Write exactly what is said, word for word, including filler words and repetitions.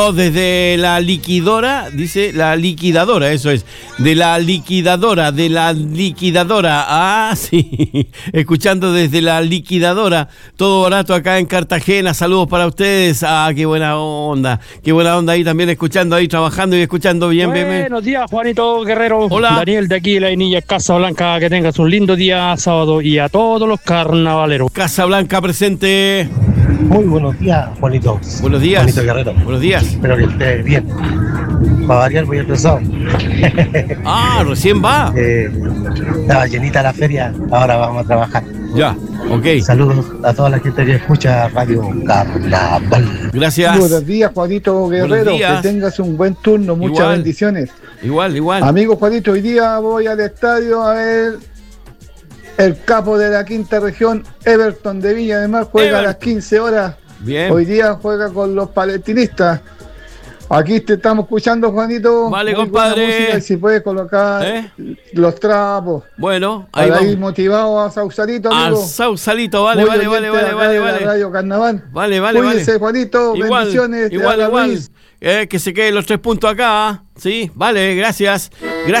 Desde la liquidora, dice la liquidadora, eso es, de la liquidadora, de la liquidadora, ah, sí, escuchando desde la liquidadora, todo barato acá en Cartagena, saludos para ustedes, ah, qué buena onda, qué buena onda ahí también escuchando, ahí trabajando y escuchando bien, bien, bien. Buenos días, Juanito Guerrero. Hola. Daniel de aquí, la Inilla Casablanca, que tengas un lindo día sábado y a todos los carnavaleros. Casablanca presente. Muy buenos días, Juanito. Buenos días. Juanito Guerrero. Buenos días. Espero que esté bien. Para variar, voy atrasado. Ah, recién va. Eh, estaba llenita la feria, ahora vamos a trabajar. Ya, ok. Saludos a toda la gente que escucha Radio Carnaval. Gracias. Buenos días, Juanito Guerrero. Que tengas un buen turno, muchas igual, bendiciones. Igual, igual. Amigo Juanito, hoy día voy al estadio a ver el capo de la quinta región, Everton de Viña del Mar, juega Everton a las quince horas. Bien. Hoy día juega con los palestinistas. Aquí te estamos escuchando, Juanito. Vale, muy compadre. Música, y si puedes colocar ¿Eh? los trapos. Bueno, ahí para vamos. ir motivado a Sausalito, amigo. A Sausalito, vale, vale, vale, vale, vale, vale. Radio Carnaval. Vale, vale, Cuídense, vale. Juanito, igual, bendiciones. Igual, igual. Eh, que se queden los tres puntos acá, ¿sí? Vale, gracias.